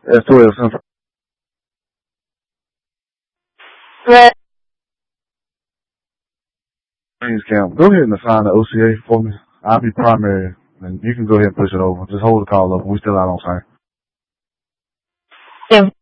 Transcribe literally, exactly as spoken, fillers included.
S twelve Central. What? Greens Camp. Go ahead and assign the O C A for me. I'll be primary, and you can go ahead and push it over. Just hold the call up. We still out on site. Yeah.